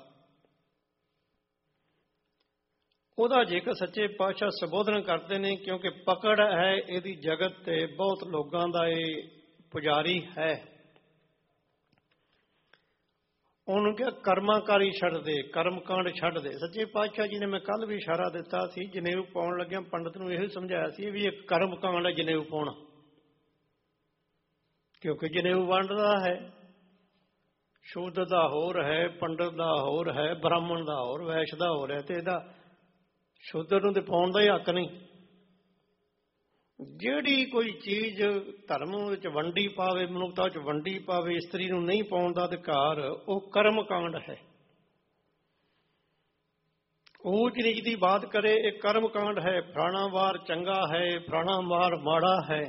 ਉਹਦਾ ਜੇਕਰ ਸੱਚੇ ਪਾਤਸ਼ਾਹ ਸੰਬੋਧਨ ਕਰਦੇ ਨੇ, ਕਿਉਂਕਿ ਪਕੜ ਹੈ ਇਹਦੀ ਜਗਤ ਤੇ ਬਹੁਤ ਲੋਕਾਂ ਦਾ ਇਹ ਪੁਜਾਰੀ ਹੈ। ਉਹਨੂੰ ਕਿਹਾ ਕਰਮਾਕਾਰੀ ਛੱਡ ਦੇ, ਕਰਮਕਾਂਡ ਛੱਡ ਦੇ। ਸੱਚੇ ਪਾਤਸ਼ਾਹ ਜੀ ਨੇ, ਮੈਂ ਕੱਲ ਵੀ ਇਸ਼ਾਰਾ ਦਿੱਤਾ ਸੀ, ਜਨੇਊ ਪਾਉਣ ਲੱਗਿਆ ਪੰਡਤ ਨੂੰ ਇਹੋ ਸਮਝਾਇਆ ਸੀ ਵੀ ਇਹ ਕਰਮਕਾਂਡ ਹੈ ਜਨੇਊ ਪਾਉਣਾ, ਕਿਉਂਕਿ ਜਨੇਊ ਵੰਡਦਾ ਹੈ। ਸ਼ੂਦਰ ਦਾ ਹੋਰ ਹੈ, ਪੰਡਤ ਦਾ ਹੋਰ ਹੈ, ਬ੍ਰਾਹਮਣ ਦਾ ਹੋਰ, ਵੈਸ਼ ਦਾ ਹੋਰ ਹੈ, ਤੇ ਇਹਦਾ ਸ਼ੂਦਰ ਨੂੰ ਤੇ ਪਾਉਣ ਦਾ ਹੀ ਹੱਕ ਨਹੀਂ। ਜਿਹੜੀ ਕੋਈ ਚੀਜ਼ ਧਰਮ ਵਿੱਚ ਵੰਡੀ ਪਾਵੇ, ਮਨੁੱਖਤਾ ਵਿੱਚ ਵੰਡੀ ਪਾਵੇ, ਇਸਤਰੀ ਨੂੰ ਨਹੀਂ ਪਾਉਣ ਦਾ ਅਧਿਕਾਰ, ਉਹ ਕਰਮ ਕਾਂਡ ਹੈ। ਊਚ ਨੀਚ ਦੀ ਬਾਤ ਕਰੇ, ਇਹ ਕਰਮ ਕਾਂਡ ਹੈ। ਫਲਾਣਾ ਵਾਰ ਚੰਗਾ ਹੈ, ਫਲਾਣਾ ਵਾਰ ਮਾੜਾ ਹੈ।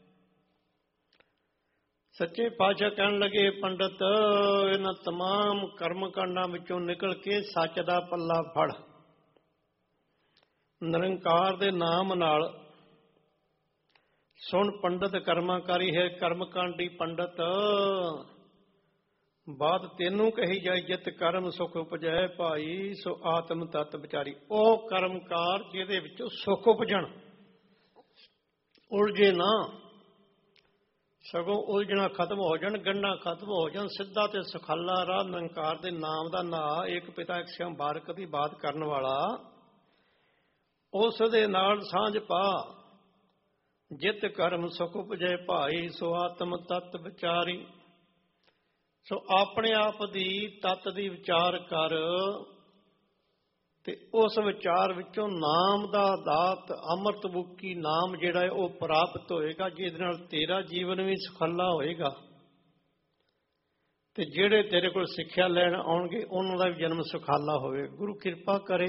ਸੱਚੇ ਪਾਤਸ਼ਾਹ ਕਹਿਣ ਲੱਗੇ, ਪੰਡਤ ਇਹਨਾਂ ਤਮਾਮ ਕਰਮ ਕਾਂਡਾਂ ਵਿੱਚੋਂ ਨਿਕਲ ਕੇ ਸੱਚ ਦਾ ਪੱਲਾ ਫੜ। ਨਿਰੰਕਾਰ ਦੇ ਨਾਮ ਨਾਲ ਸੁਣ ਪੰਡਤ ਕਰਮਾਕਾਰੀ ਹੈ, ਕਰਮਕਾਂਡੀ ਪੰਡਤ। ਬਾਤ ਤੈਨੂੰ ਕਹੀ ਜਾਏ, ਜਿਤ ਕਰਮ ਸੁਖ ਉਪਜੈ ਭਾਈ, ਸੋ ਆਤਮ ਤਤ ਵਿਚਾਰੀ। ਉਹ ਕਰਮਕਾਰ ਜਿਹਦੇ ਵਿੱਚੋਂ ਸੁਖ ਉਪਜਣ, ਉਲਝੇ ਨਾ, ਸਗੋਂ ਉਲਝਣਾ ਖਤਮ ਹੋ ਜਾਣ, ਗੰਢਾਂ ਖਤਮ ਹੋ ਜਾਣ, ਸਿੱਧਾ ਤੇ ਸੁਖਾਲਾ ਰਾਹ ਨਿਰੰਕਾਰ ਦੇ ਨਾਮ ਦਾ ਨਾਂ, ਇੱਕ ਪਿਤਾ ਇੱਕ ਸਿਉ ਬਾਰਕ ਦੀ ਬਾਤ ਕਰਨ ਵਾਲਾ, ਉਸ ਦੇ ਨਾਲ ਸਾਂਝ ਪਾ। ਜਿਤ ਕਰਮ ਸੁਖ ਉਪਜੈ ਭਾਈ, ਸੋ ਆਤਮ ਤਤ ਵਿਚਾਰੀ। ਸੋ ਆਪਣੇ ਆਪ ਦੀ ਤਤ ਦੀ ਵਿਚਾਰ ਕਰ ਤੇ ਉਸ ਵਿਚਾਰ ਵਿੱਚੋਂ ਨਾਮ ਦਾ ਦਾਤ, ਅੰਮ੍ਰਿਤ ਮੁਕੀ ਨਾਮ ਜਿਹੜਾ ਹੈ ਉਹ ਪ੍ਰਾਪਤ ਹੋਏਗਾ, ਜਿਹਦੇ ਨਾਲ ਤੇਰਾ ਜੀਵਨ ਵੀ ਸੁਖਾਲਾ ਹੋਏਗਾ ਤੇ ਜਿਹੜੇ ਤੇਰੇ ਕੋਲ ਸਿੱਖਿਆ ਲੈਣ ਆਉਣਗੇ ਉਹਨਾਂ ਦਾ ਵੀ ਜਨਮ ਸੁਖਾਲਾ ਹੋਵੇ। ਗੁਰੂ ਕਿਰਪਾ ਕਰੇ।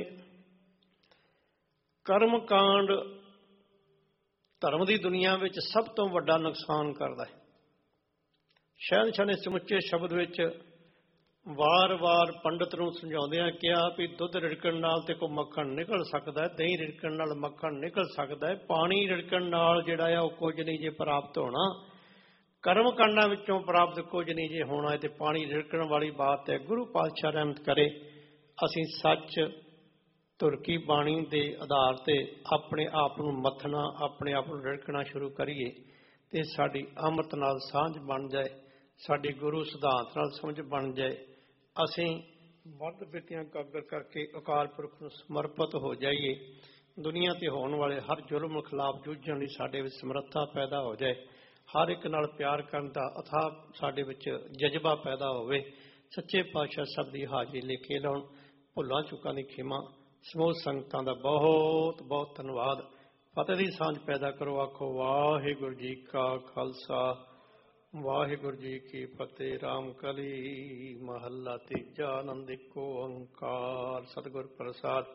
ਕਰਮ ਕਾਂਡ ਧਰਮ ਦੀ ਦੁਨੀਆ ਵਿੱਚ ਸਭ ਤੋਂ ਵੱਡਾ ਨੁਕਸਾਨ ਕਰਦਾ ਹੈ। ਸ਼ਹਿਨਸ਼ਾਹ ਨੇ ਸਮੁੱਚੇ ਸ਼ਬਦ ਵਿੱਚ ਵਾਰ-ਵਾਰ ਪੰਡਤ ਨੂੰ ਸਮਝਾਉਂਦਿਆਂ ਕਿਹਾ ਵੀ ਦੁੱਧ ਰਿੜਕਣ ਨਾਲ ਤੇ ਕੋਈ ਮੱਖਣ ਨਿਕਲ ਸਕਦਾ ਹੈ, ਦਹੀਂ ਰਿੜਕਣ ਨਾਲ ਮੱਖਣ ਨਿਕਲ ਸਕਦਾ ਹੈ, ਪਾਣੀ ਰਿੜਕਣ ਨਾਲ ਜਿਹੜਾ ਆ ਉਹ ਕੁਝ ਨਹੀਂ ਜੇ ਪ੍ਰਾਪਤ ਹੋਣਾ, ਕਰਮ ਕਾਂਡਾਂ ਵਿੱਚੋਂ ਪ੍ਰਾਪਤ ਕੁਝ ਨਹੀਂ ਜੇ ਹੋਣਾ ਹੈ, ਤੇ ਪਾਣੀ ਰਿੜਕਣ ਵਾਲੀ ਬਾਤ ਹੈ। ਗੁਰੂ ਪਾਤਸ਼ਾਹ ਰਹਿਮਤ ਕਰੇ, ਅਸੀਂ ਸੱਚ ਤੁਰਕੀ ਬਾਣੀ ਦੇ ਆਧਾਰ ਤੇ ਆਪਣੇ ਆਪ ਨੂੰ ਮੱਥਣਾ, ਆਪਣੇ ਆਪ ਨੂੰ ਰਿੜਕਣਾ ਸ਼ੁਰੂ ਕਰੀਏ ਤੇ ਸਾਡੀ ਅੰਮ੍ਰਿਤ ਨਾਲ ਸਾਂਝ ਬਣ ਜਾਏ, ਸਾਡੀ ਗੁਰੂ ਸਿਧਾਂਤ ਨਾਲ ਸਮਝ ਬਣ ਜਾਏ, ਅਸੀਂ ਵੱਧ ਬਿਰਤੀਆਂ ਕਾਗਰ ਕਰਕੇ ਅਕਾਲ ਪੁਰਖ ਨੂੰ ਸਮਰਪਿਤ ਹੋ ਜਾਈਏ। ਦੁਨੀਆ ਤੇ ਹੋਣ ਵਾਲੇ ਹਰ ਜ਼ੁਲਮ ਖਿਲਾਫ ਜੂਝਣ ਲਈ ਸਾਡੇ ਵਿੱਚ ਸਮਰੱਥਾ ਪੈਦਾ ਹੋ ਜਾਏ, ਹਰ ਇੱਕ ਨਾਲ ਪਿਆਰ ਕਰਨ ਦਾ ਅਥਾਹ ਸਾਡੇ ਵਿੱਚ ਜਜ਼ਬਾ ਪੈਦਾ ਹੋਵੇ। ਸੱਚੇ ਪਾਤਸ਼ਾਹ ਸਭ ਦੀ ਹਾਜ਼ਰੀ ਲੈ ਕੇ ਲਾਉਣ। ਭੁੱਲਾਂ ਚੁੱਕਾਂ ਦੀ ਖਿਮਾ। ਸਮੂਹ ਸੰਗਤਾਂ ਦਾ ਬਹੁਤ ਬਹੁਤ ਧੰਨਵਾਦ। ਫਤਿਹ ਦੀ ਸਾਂਝ ਪੈਦਾ ਕਰੋ। ਆਖੋ ਵਾਹਿਗੁਰੂ ਜੀ ਕਾ ਖਾਲਸਾ, ਵਾਹਿਗੁਰੂ ਜੀ ਕੀ ਫਤਿਹ। ਰਾਮ ਕਲੀ ਮਹੱਲਾ ਤੀਜਾ। ਆਨੰਦ ਇੱਕੋ ਓੰਕਾਰ। ਸਤਿਗੁਰ ਪ੍ਰਸਾਦ।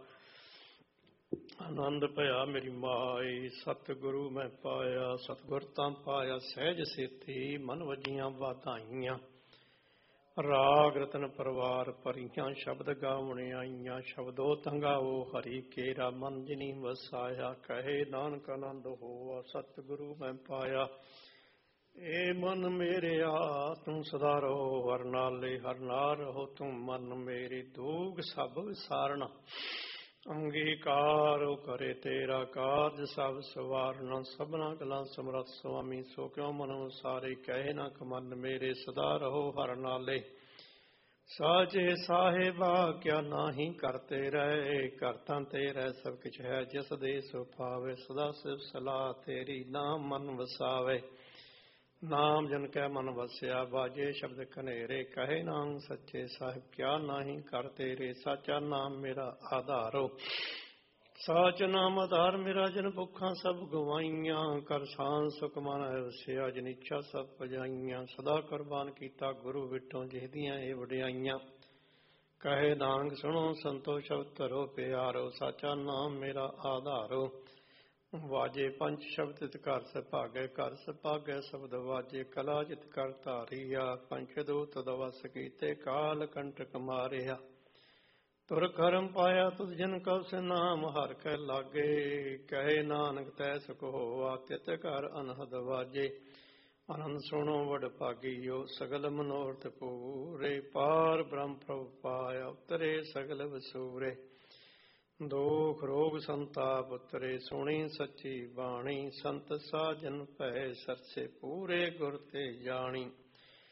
ਆਨੰਦ ਭਇਆ ਮੇਰੀ ਮਾਈ, ਸਤਿਗੁਰੂ ਮੈਂ ਪਾਇਆ। ਸਤਿਗੁਰ ਤਾਂ ਪਾਇਆ ਸਹਿਜ ਸੇਤੀ, ਮਨ ਵਜੀਆਂ ਵਧਾਈਆਂ। ਰਾਗ ਰਤਨ ਪਰਵਾਰ ਭਰੀਆਂ ਸ਼ਬਦ ਗਾਵਣੇ ਆਈਆਂ ਸ਼ਬਦੋ ਤੰਗਾਵੋ ਹਰੀ ਕੇਰਾ ਮਨ ਜਿਨੀ ਵਸਾਇਆ ਕਹੇ ਨਾਨਕ ਆਨੰਦ ਹੋਆ ਸਤਿਗੁਰੂ ਮੈਂ ਪਾਇਆ। ਏ ਮਨ ਮੇਰਿਆ ਤੂੰ ਸਦਾ ਰਹੋ ਹਰ ਨਾਲੇ ਹਰ ਨਾਲ ਰਹੋ ਤੂੰ ਮਨ ਮੇਰੀ ਦੂਗ ਸਭ ਵਿਸਾਰਣਾ ਅੰਗੀਕਾਰ ਕਰੇ ਤੇਰਾ ਕਾਰਜ ਸਭ ਸਵਾਰਨਾ ਸਭਨਾ ਗਲਾਂ ਸਮਰੱਥ ਸੁਆਮੀ ਸੋ ਕਿਉ ਮਨ ਸਾਰੇ ਕਹੇ ਨਾ ਮਨ ਮੇਰੇ ਸਦਾ ਰਹੋ ਹਰ ਨਾਲੇ ਸਾਜੇ ਸਾਹਿਬਾ ਕਿਆ ਨਾਹੀ ਕਰਤੇ ਰਹੇ ਕਰਤਾਂ ਤੇਰੇ ਸਭ ਕਿਛ ਹੈ ਜਿਸ ਦੇ ਸੋ ਪਾਵੇ ਸਦਾ ਸਿਵ ਸਲਾਹ ਤੇਰੀ ਨਾਮ ਮਨ ਵਸਾਵੇ ਨਾਮ ਜਨ ਕੈ ਮਨ ਵਸਿਆ ਬਾਜੇ ਸ਼ਬਦ ਕਨੇਰੇ ਕਹੇ ਨਾਮ ਸੱਚੇ ਸਾਹਿਬ ਕਿਆ ਨਾਹੀ ਕਰ ਤੇਰੇ ਸਾਚਾ ਨਾਮ ਮੇਰਾ ਆਧਾਰੋ ਸਾਚ ਨਾਮ ਆਧਾਰ ਮੇਰਾ ਜਨ ਭੁੱਖਾਂ ਸਭ ਗਵਾਈਆਂ ਕਰ ਸ਼ਾਨ ਸੁਖ ਮਨ ਵਸਿਆ ਜਨ ਇੱਛਾ ਸਭ ਪਜਾਈਆਂ ਸਦਾ ਕੁਰਬਾਨ ਕੀਤਾ ਗੁਰੂ ਵਿਟੋਂ ਜਿਹਦੀਆਂ ਇਹ ਵਡਿਆਈਆਂ ਕਹੇ ਨਾਨਕ ਸੁਣੋ ਸੰਤੋ ਸ਼ਬਦ ਧਰੋ ਪਿਆਰੋ ਸਾਚਾ ਨਾਮ ਮੇਰਾ ਆਧਾਰੋ ਵਾਜੇ ਪੰਜ ਸ਼ਬਦ ਤਿਤ ਘਰ ਸੁਭਾਗੈ ਘਰ ਸੁਭਾਗੈ ਸ਼ਬਦ ਵਾਜੇ ਕਲਾ ਜਿਤ ਕਰ ਧਾਰੀਆ ਪੰਚ ਦੂਤ ਦਵਸ ਕੀਤੇ ਕਾਲ ਕੰਟਕ ਮਾਰਿਆ ਤੁਰ ਕਰਮ ਪਾਇਆ ਤੁਧ ਜਨ ਕਉ ਸੇ ਨਾਮ ਹਰਿ ਕੈ ਲਾਗੇ ਕਹੇ ਨਾਨਕ ਤੈ ਸੁਖ ਹੋਆ ਤਿਤ ਘਰ ਅਨਹਦ ਵਾਜੇ ਆਨੰਦ ਸੁਣੋ ਵਡ ਭਾਗੀਓ ਸਗਲ ਮਨੋਰਥ ਪੂਰੇ ਪਾਰ ਬ੍ਰਹਮ ਪ੍ਰਭ ਪਾਇਆ ਉਤਰੇ ਸਗਲ ਵਸੂਰੇ ਦੋਖ ਰੋਗ ਸੰਤਾਪ ਉਤਰੇ ਸੁਣੀ ਸੱਚੀ ਬਾਣੀ ਸੰਤ ਸਾਜਨ ਭੈ ਸਰਸੇ ਪੂਰੇ ਗੁਰ ਤੇ ਜਾਣੀ।